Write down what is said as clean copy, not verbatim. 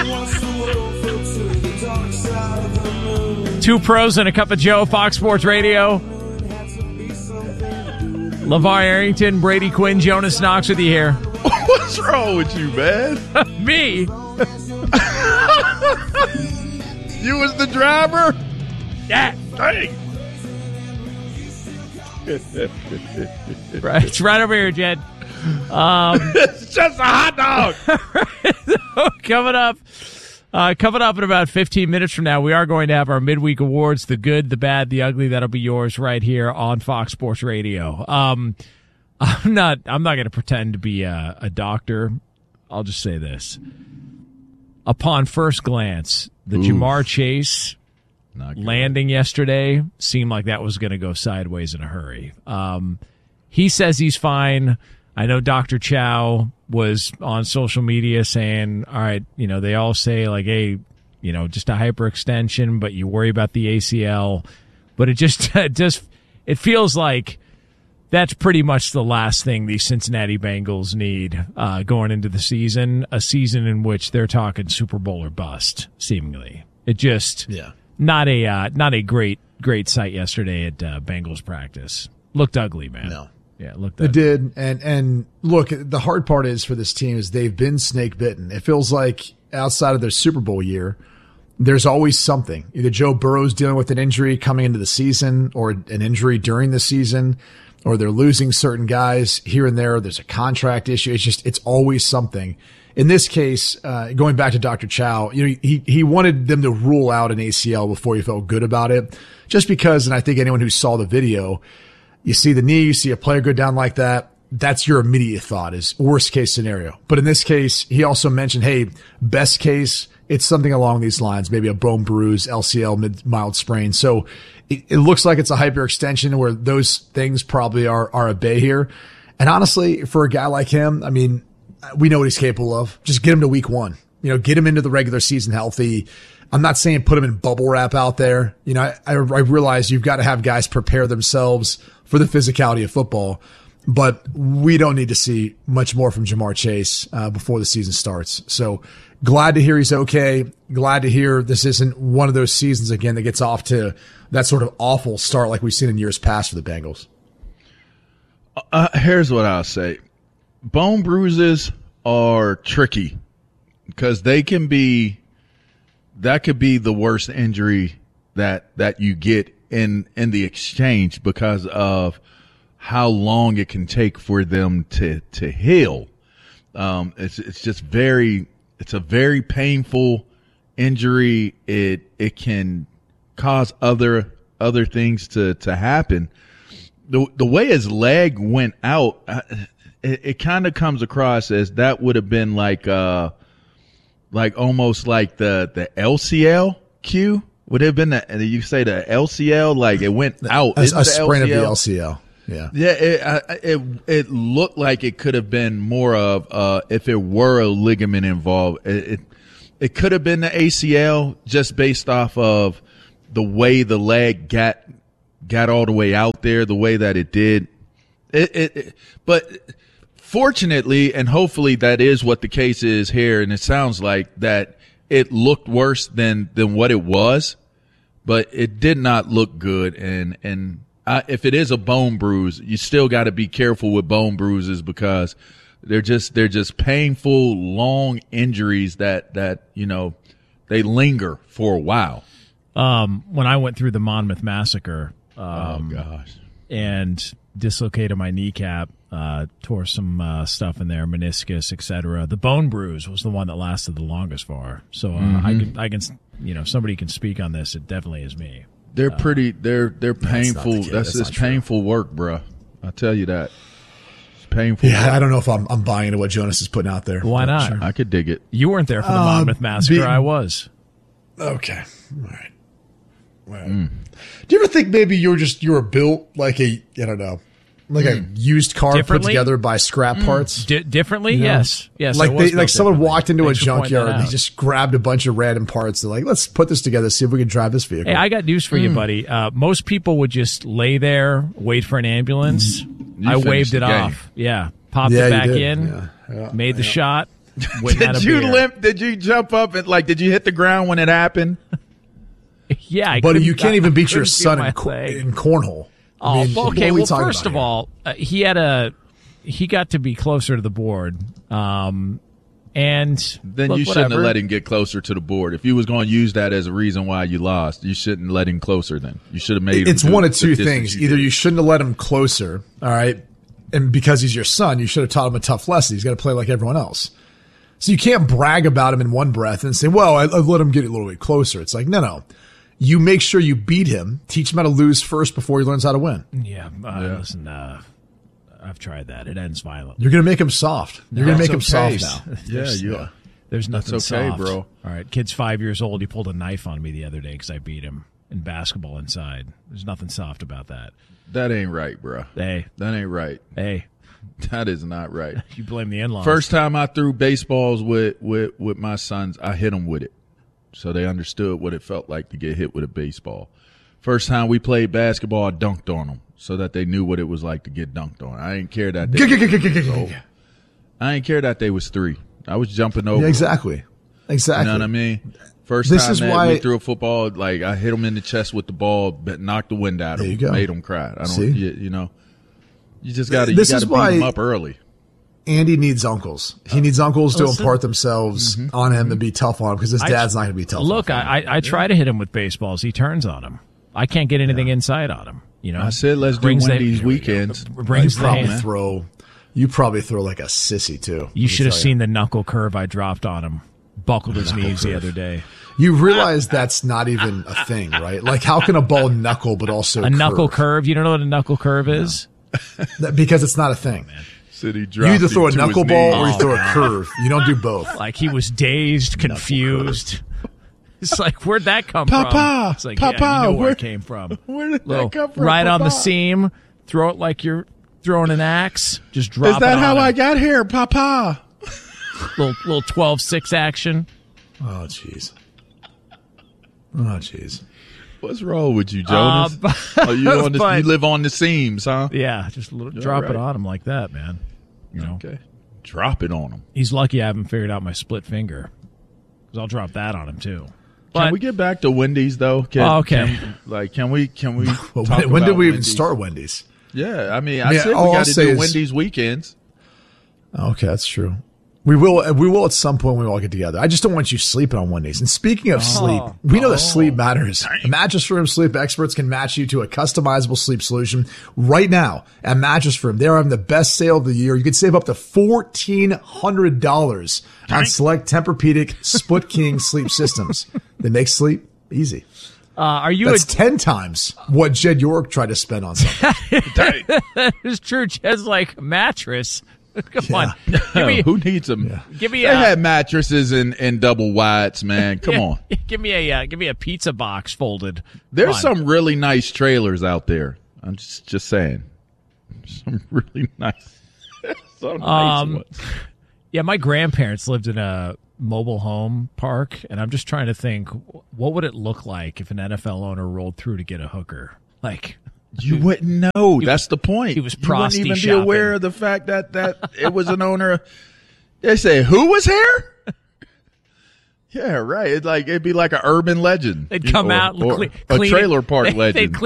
Two pros and a cup of Joe, Fox Sports Radio. LeVar Arrington, Brady Quinn, Jonas Knox with you here. What's wrong with you, man? Me? You was the driver? Yeah. Dang. Right, it's right over here, Jed. It's just a hot dog. Coming up in about 15 minutes from now, we are going to have our midweek awards, the good, the bad, the ugly. That'll be yours right here on Fox Sports Radio. I'm not going to pretend to be a doctor. I'll just say this. Upon first glance, the Ja'Marr Chase landing yesterday seemed like that was going to go sideways in a hurry. He says he's fine. I know Dr. Chow was on social media saying, all right, they all say like, hey, just a hyperextension, but you worry about the ACL. But it feels like that's pretty much the last thing these Cincinnati Bengals need going into the season, a season in which they're talking Super Bowl or bust, seemingly. It just not a great sight yesterday at Bengals practice. Looked ugly, man. No. Yeah, look. It did, and look, the hard part is for this team is they've been snake bitten. It feels like outside of their Super Bowl year, there's always something. Either Joe Burrow's dealing with an injury coming into the season, or an injury during the season, or they're losing certain guys here and there. There's a contract issue. It's always something. In this case, going back to Dr. Chow, he wanted them to rule out an ACL before he felt good about it, just because. And I think anyone who saw the video. You see the knee, you see a player go down like that. That's your immediate thought is worst case scenario. But in this case, he also mentioned, hey, best case, it's something along these lines, maybe a bone bruise, LCL, mild sprain. So it looks like it's a hyperextension where those things probably are at bay here. And honestly, for a guy like him, I mean, we know what he's capable of. Just get him to week one. Get him into the regular season healthy. I'm not saying put him in bubble wrap out there. I realize you've got to have guys prepare themselves for the physicality of football, but we don't need to see much more from Ja'Marr Chase before the season starts. So glad to hear he's okay. Glad to hear this isn't one of those seasons again that gets off to that sort of awful start like we've seen in years past for the Bengals. Here's what I'll say. Bone bruises are tricky because that could be the worst injury that you get in the exchange because of how long it can take for them to heal. It's a very painful injury. It can cause other things to happen. The way his leg went out, it kind of comes across as that would have been like almost like the LCL cue. Would it have been you say the LCL, like it went out? A sprain of the LCL. Yeah. Yeah. It looked like it could have been more of, if it were a ligament involved, it could have been the ACL just based off of the way the leg got all the way out there, the way that it did. But fortunately, and hopefully that is what the case is here. And it sounds like that it looked worse than what it was, but it did not look good. And if it is a bone bruise, you still got to be careful with bone bruises because they're just painful, long injuries that they linger for a while. When I went through the Monmouth Massacre, oh gosh, and dislocated my kneecap, tore some stuff in there, meniscus, etc. The bone bruise was the one that lasted the longest for. So I can somebody can speak on this. It definitely is me. They're painful. That's painful work, bro. I tell you that. It's painful. Yeah, I don't know if I'm buying into what Jonas is putting out there. Why not? Sure. I could dig it. You weren't there for the Monmouth Massacre. I was. Okay. All right. Do you ever think maybe you were built like a used car put together by scrap parts? Differently? Yes. Like someone walked into a junkyard and they just grabbed a bunch of random parts. They're like, let's put this together, see if we can drive this vehicle. Hey, I got news for you, buddy. Most people would just lay there, wait for an ambulance. I waved it off. Yeah. Popped it back in, made the shot. Did you limp? Did you jump up and did you hit the ground when it happened? Yeah, buddy, you can't even beat your son in leg. cornhole. Oh, okay. Well, first of here? all, he got to be closer to the board, and then you shouldn't have let him get closer to the board. If you was going to use that as a reason why you lost, you shouldn't let him closer. Then you should have made. It's one of two things: either you shouldn't have let him closer, all right, and because he's your son, you should have taught him a tough lesson. He's got to play like everyone else. So you can't brag about him in one breath and say, "Well, I've let him get a little bit closer." It's like, no. You make sure you beat him. Teach him how to lose first before he learns how to win. Yeah. Listen, I've tried that. It ends violently. You're going to make him soft. You're going to make him soft now. Yeah, you are. There's nothing That's okay, soft. bro. All right. Kid's 5 years old. He pulled a knife on me the other day because I beat him in basketball inside. There's nothing soft about that. That ain't right, bro. Hey. That ain't right. Hey. That is not right. You blame the in-laws. First time I threw baseballs with my sons, I hit them with it. So they understood what it felt like to get hit with a baseball. First time we played basketball, I dunked on them so that they knew what it was like to get dunked on. I didn't care that I didn't care that they was 3. I was jumping over. Yeah, exactly. You know what I mean? First This time is that why we threw a football, I hit them in the chest with the ball, but knocked the wind out of There you them, go. made them cry. I don't, See? you know, you just got to This beat is why- them up early. Andy needs uncles. He needs uncles to Listen. impart themselves on him and be tough on him because his dad's not going to be tough Look, on him. I try to hit him with baseballs. He turns on him. I can't get anything inside on him. You know. I said let's do Brings one the- of these here we go. weekends. Brings the hand. You probably throw like a sissy too. You should have seen the knuckle curve I dropped on him. Buckled his knees the curve. other day. You realize that's not even a thing, right? Like, how can a ball knuckle but also A knuckle curve. You don't know what a knuckle curve is? Because it's not a thing. City You either throw a to his knuckleball or you knees. throw a curve. You don't do both. Like he was dazed, confused. It's like, where'd that come from? Papa, It's like, Papa, yeah, you know where where- it came from. Where did Little, that come from? right on the Papa? seam. Throw it like you're throwing an axe. Just drop it Is that on how him. I got here, Papa? Little 12-6 action. Oh, jeez. Oh, jeez. What's wrong with you, Jonas? You live on the seams, huh? Yeah, just drop right. it on him like that, man. You know, Okay. Drop it on him. he's lucky I haven't figured out my split finger. Because I'll drop that on him too. Can we get back to Wendy's though? Okay. Can we? Well, talk when did about we even Wendy's? start Wendy's? Yeah, I mean, I said all we I'll got to say do is- Wendy's weekends. Okay, that's true. We will at some point when we all get together. I just don't want you sleeping on Wendy's. And speaking of sleep, we know that sleep matters. Mattress Firm sleep experts can match you to a customizable sleep solution right now at Mattress Firm. They're having the best sale of the year. You can save up to $1,400 on select Tempur-Pedic Split King sleep systems. They make sleep easy. Are you That's 10 times what Jed York tried to spend on something. It's true. Jed's like a mattress. Come on. Who needs them? Give me They had mattresses in double wides, man. Come on. Give me a pizza box folded. There's Come on. some really nice trailers out there. I'm just saying. Some really nice. Some nice ones. Yeah, my grandparents lived in a mobile home park, and I'm just trying to think, what would it look like if an NFL owner rolled through to get a hooker? Like, You wouldn't know. That's the point. he was You wouldn't prosty even be shopping. aware of the fact that it was an owner. They say, who was here? Yeah, right. It'd be like an urban legend. they'd come out and or clean a trailer park they'd legend.